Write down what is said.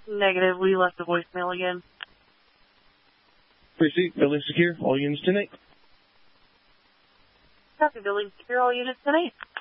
Negative. We left a voicemail again. Precinct, building secure. All units tonight. Copy, building secure. All units tonight.